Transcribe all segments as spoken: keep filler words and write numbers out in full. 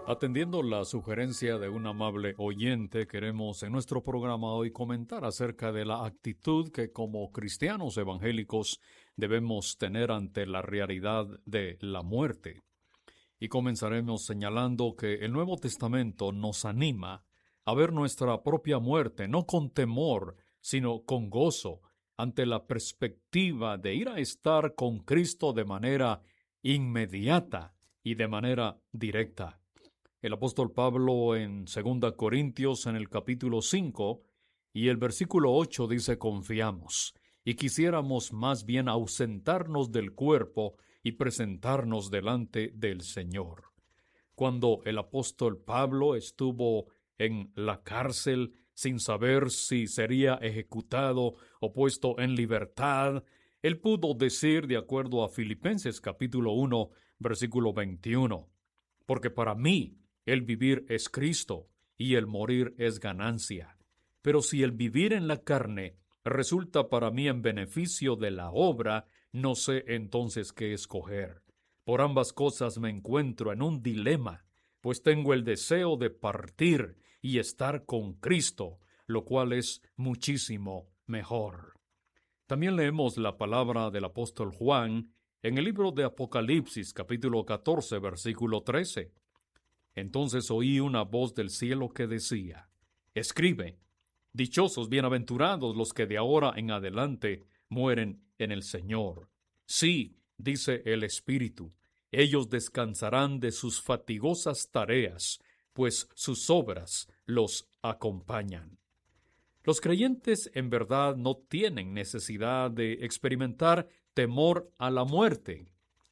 Atendiendo la sugerencia de un amable oyente, queremos en nuestro programa hoy comentar acerca de la actitud que como cristianos evangélicos debemos tener ante la realidad de la muerte. Y comenzaremos señalando que el Nuevo Testamento nos anima a ver nuestra propia muerte no con temor, sino con gozo, ante la perspectiva de ir a estar con Cristo de manera inmediata y de manera directa. El apóstol Pablo en segunda Corintios en el capítulo cinco y el versículo ocho dice: confiamos y quisiéramos más bien ausentarnos del cuerpo y presentarnos delante del Señor. Cuando el apóstol Pablo estuvo en la cárcel sin saber si sería ejecutado o puesto en libertad, él pudo decir, de acuerdo a Filipenses capítulo uno, versículo veintiuno, porque para mí el vivir es Cristo y el morir es ganancia. Pero si el vivir en la carne resulta para mí en beneficio de la obra, no sé entonces qué escoger. Por ambas cosas me encuentro en un dilema, pues tengo el deseo de partir y estar con Cristo, lo cual es muchísimo mejor. También leemos la palabra del apóstol Juan en el libro de Apocalipsis, capítulo catorce, versículo trece. Entonces oí una voz del cielo que decía: escribe, dichosos, bienaventurados los que de ahora en adelante mueren en el Señor. Sí, dice el Espíritu, ellos descansarán de sus fatigosas tareas, pues sus obras los acompañan. Los creyentes en verdad no tienen necesidad de experimentar temor a la muerte.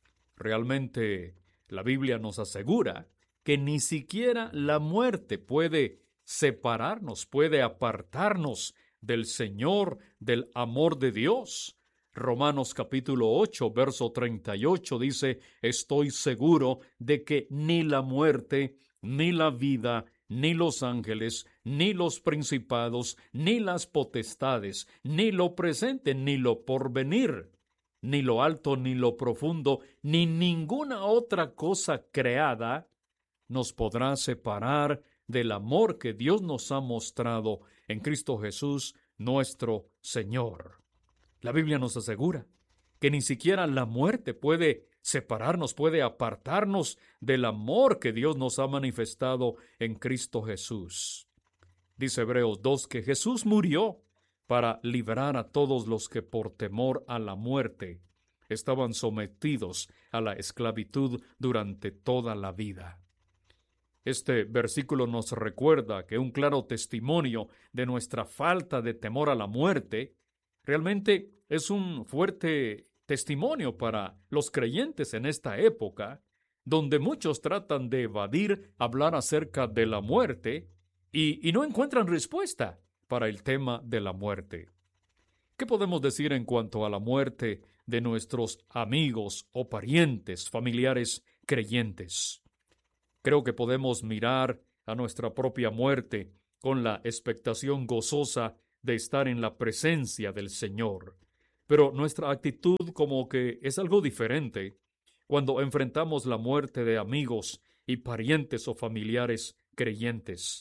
Realmente, la Biblia nos asegura que ni siquiera la muerte puede separarnos, puede apartarnos del Señor, del amor de Dios. Romanos capítulo ocho, verso treinta y ocho dice: estoy seguro de que ni la muerte, ni la vida, ni los ángeles, ni los principados, ni las potestades, ni lo presente, ni lo porvenir, ni lo alto, ni lo profundo, ni ninguna otra cosa creada nos podrá separar del amor que Dios nos ha mostrado en Cristo Jesús, nuestro Señor. La Biblia nos asegura que ni siquiera la muerte puede separarnos, puede apartarnos del amor que Dios nos ha manifestado en Cristo Jesús. Dice Hebreos dos que Jesús murió para librar a todos los que por temor a la muerte estaban sometidos a la esclavitud durante toda la vida. Este versículo nos recuerda que un claro testimonio de nuestra falta de temor a la muerte realmente es un fuerte testimonio para los creyentes en esta época, donde muchos tratan de evadir hablar acerca de la muerte y, y no encuentran respuesta para el tema de la muerte. ¿Qué podemos decir en cuanto a la muerte de nuestros amigos o parientes, familiares creyentes? Creo que podemos mirar a nuestra propia muerte con la expectación gozosa de estar en la presencia del Señor. Pero nuestra actitud como que es algo diferente cuando enfrentamos la muerte de amigos y parientes o familiares creyentes.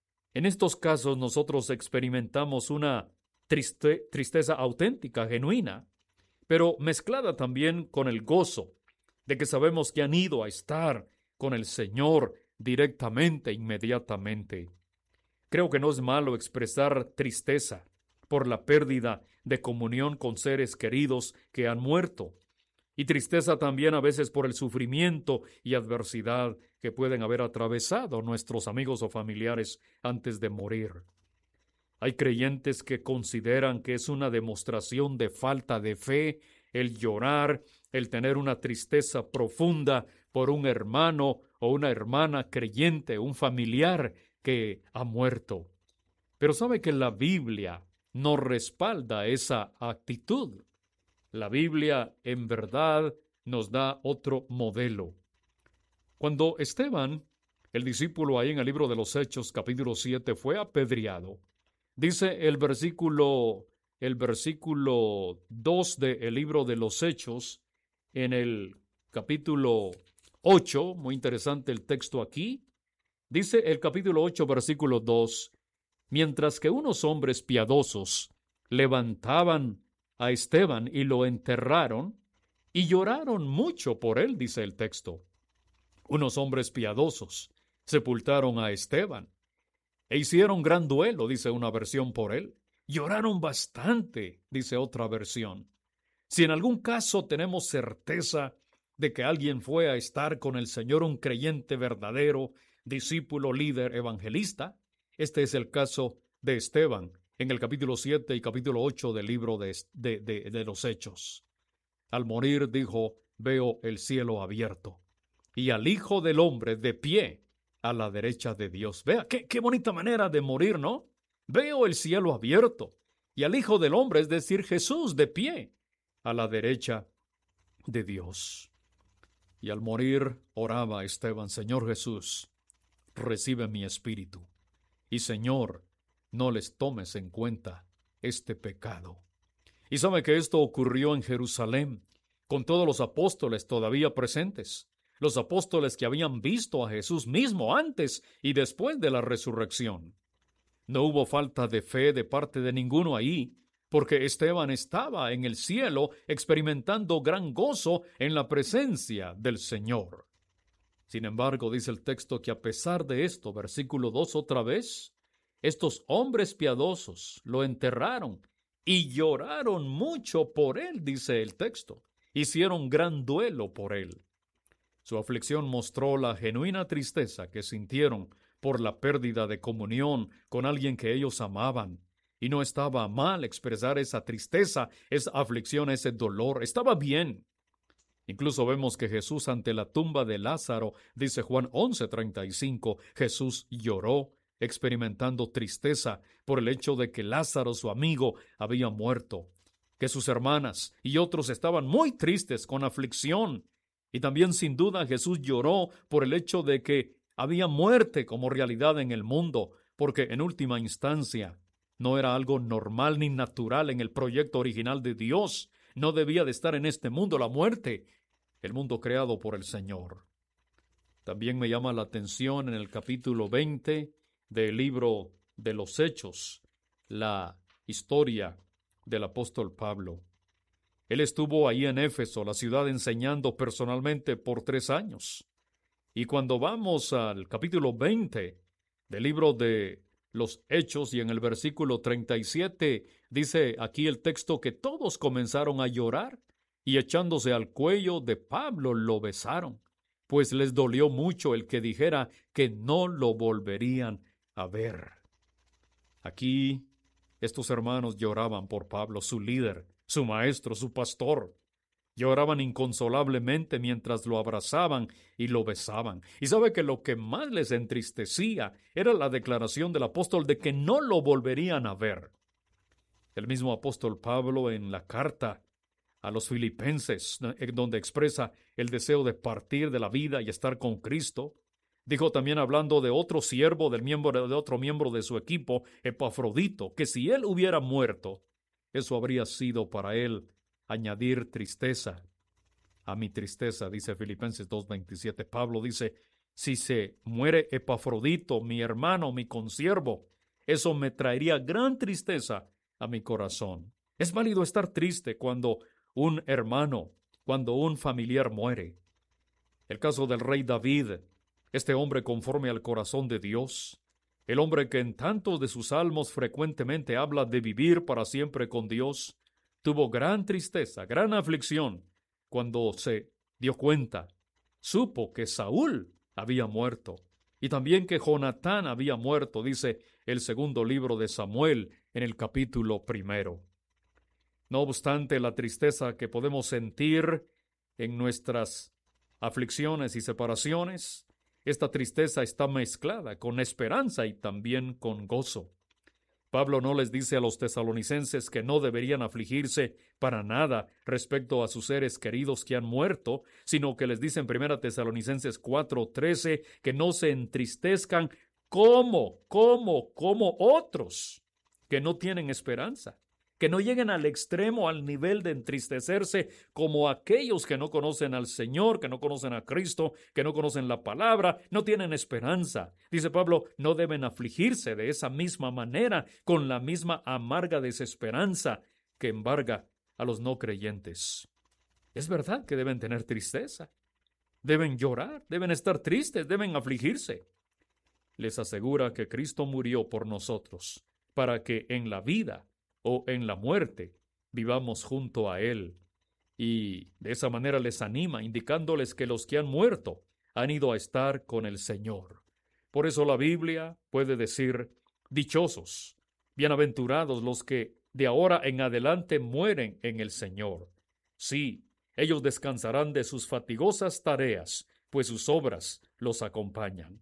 En estos casos nosotros experimentamos una triste, tristeza auténtica, genuina, pero mezclada también con el gozo de que sabemos que han ido a estar con el Señor directamente, inmediatamente. Creo que no es malo expresar tristeza por la pérdida de comunión con seres queridos que han muerto, y tristeza también a veces por el sufrimiento y adversidad que pueden haber atravesado nuestros amigos o familiares antes de morir. Hay creyentes que consideran que es una demostración de falta de fe el llorar, el tener una tristeza profunda por un hermano o una hermana creyente, un familiar que ha muerto. Pero sabe que la Biblia no respalda esa actitud. La Biblia en verdad nos da otro modelo. Cuando Esteban, el discípulo ahí en el libro de los Hechos, capítulo siete, fue apedreado, dice el versículo, el versículo dos del libro de los Hechos, en el capítulo ocho, muy interesante el texto aquí, Dice el capítulo ocho, versículo dos, mientras que unos hombres piadosos levantaban a Esteban y lo enterraron, y lloraron mucho por él, dice el texto. Unos hombres piadosos sepultaron a Esteban e hicieron gran duelo, dice una versión, por él. Lloraron bastante, dice otra versión. Si en algún caso tenemos certeza de que alguien fue a estar con el Señor, un creyente verdadero, discípulo, líder, evangelista, este es el caso de Esteban en el capítulo siete y capítulo ocho del libro de, de, de, de los Hechos. Al morir dijo, veo el cielo abierto y al Hijo del Hombre de pie a la derecha de Dios. Vea, qué, qué bonita manera de morir, ¿no? Veo el cielo abierto y al Hijo del Hombre, es decir, Jesús, de pie a la derecha de Dios. Y al morir oraba Esteban, Señor Jesús, recibe mi espíritu. Y Señor, no les tomes en cuenta este pecado. Y sabe que esto ocurrió en Jerusalén, con todos los apóstoles todavía presentes, los apóstoles que habían visto a Jesús mismo antes y después de la resurrección. No hubo falta de fe de parte de ninguno ahí, porque Esteban estaba en el cielo experimentando gran gozo en la presencia del Señor. Sin embargo, dice el texto que a pesar de esto, versículo dos otra vez, estos hombres piadosos lo enterraron y lloraron mucho por él, dice el texto. Hicieron gran duelo por él. Su aflicción mostró la genuina tristeza que sintieron por la pérdida de comunión con alguien que ellos amaban. Y no estaba mal expresar esa tristeza, esa aflicción, ese dolor. Estaba bien. Incluso vemos que Jesús ante la tumba de Lázaro, dice Juan once treinta y cinco, Jesús lloró, experimentando tristeza por el hecho de que Lázaro, su amigo, había muerto, que sus hermanas y otros estaban muy tristes con aflicción. Y también sin duda Jesús lloró por el hecho de que había muerte como realidad en el mundo, porque en última instancia no era algo normal ni natural en el proyecto original de Dios. No debía de estar en este mundo la muerte, el mundo creado por el Señor. También me llama la atención en el capítulo veinte del libro de los Hechos, la historia del apóstol Pablo. Él estuvo ahí en Éfeso, la ciudad, enseñando personalmente por tres años. Y cuando vamos al capítulo veinte del libro de los Hechos y en el versículo treinta y siete, dice aquí el texto que todos comenzaron a llorar y echándose al cuello de Pablo lo besaron, pues les dolió mucho el que dijera que no lo volverían a ver. Aquí estos hermanos lloraban por Pablo, su líder, su maestro, su pastor. Lloraban inconsolablemente mientras lo abrazaban y lo besaban. Y sabe que lo que más les entristecía era la declaración del apóstol de que no lo volverían a ver. El mismo apóstol Pablo en la carta a los filipenses, donde expresa el deseo de partir de la vida y estar con Cristo, dijo también, hablando de otro siervo, del miembro de otro miembro de su equipo, Epafrodito, que si él hubiera muerto, eso habría sido para él añadir tristeza a mi tristeza, dice Filipenses dos veintisiete. Pablo dice, si se muere Epafrodito, mi hermano, mi consiervo, eso me traería gran tristeza a mi corazón. Es válido estar triste cuando un hermano, cuando un familiar muere. El caso del rey David, este hombre conforme al corazón de Dios, el hombre que en tantos de sus salmos frecuentemente habla de vivir para siempre con Dios, tuvo gran tristeza, gran aflicción, cuando se dio cuenta, supo que Saúl había muerto, y también que Jonatán había muerto, dice el segundo libro de Samuel en el capítulo primero. No obstante la tristeza que podemos sentir en nuestras aflicciones y separaciones, esta tristeza está mezclada con esperanza y también con gozo. Pablo no les dice a los tesalonicenses que no deberían afligirse para nada respecto a sus seres queridos que han muerto, sino que les dice en primera Tesalonicenses cuatro trece que no se entristezcan como, como, como otros que no tienen esperanza. que no lleguen al extremo, al nivel de entristecerse como aquellos que no conocen al Señor, que no conocen a Cristo, que no conocen la palabra, no tienen esperanza. Dice Pablo, no deben afligirse de esa misma manera, con la misma amarga desesperanza que embarga a los no creyentes. Es verdad que deben tener tristeza, deben llorar, deben estar tristes, deben afligirse. Les asegura que Cristo murió por nosotros, para que en la vida o en la muerte vivamos junto a Él. Y de esa manera les anima, indicándoles que los que han muerto han ido a estar con el Señor. Por eso la Biblia puede decir, dichosos, bienaventurados los que de ahora en adelante mueren en el Señor. Sí, ellos descansarán de sus fatigosas tareas, pues sus obras los acompañan.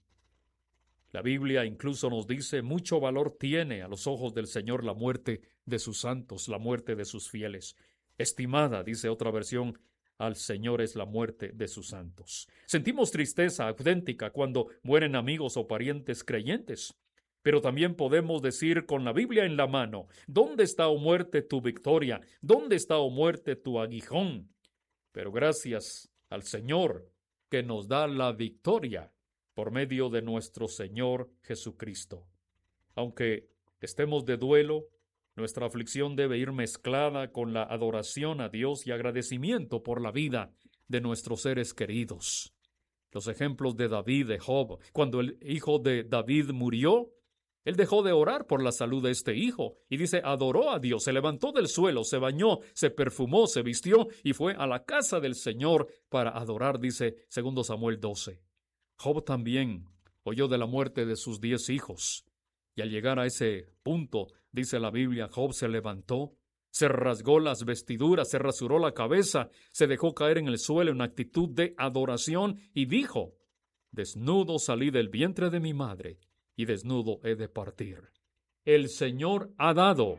La Biblia incluso nos dice, mucho valor tiene a los ojos del Señor la muerte de sus santos, la muerte de sus fieles. Estimada, dice otra versión, al Señor es la muerte de sus santos. Sentimos tristeza auténtica cuando mueren amigos o parientes creyentes, pero también podemos decir con la Biblia en la mano, ¿dónde está, oh muerte, tu victoria? ¿Dónde está, oh muerte, tu aguijón? Pero gracias al Señor que nos da la victoria por medio de nuestro Señor Jesucristo. Aunque estemos de duelo, nuestra aflicción debe ir mezclada con la adoración a Dios y agradecimiento por la vida de nuestros seres queridos. Los ejemplos de David, de Job, cuando el hijo de David murió, él dejó de orar por la salud de este hijo y dice, adoró a Dios, se levantó del suelo, se bañó, se perfumó, se vistió y fue a la casa del Señor para adorar, dice segundo Samuel doce. Job también oyó de la muerte de sus diez hijos, y al llegar a ese punto, dice la Biblia, Job se levantó, se rasgó las vestiduras, se rasuró la cabeza, se dejó caer en el suelo en actitud de adoración y dijo, desnudo salí del vientre de mi madre, y desnudo he de partir. El Señor ha dado,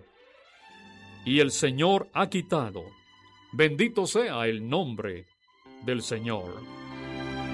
y el Señor ha quitado. Bendito sea el nombre del Señor.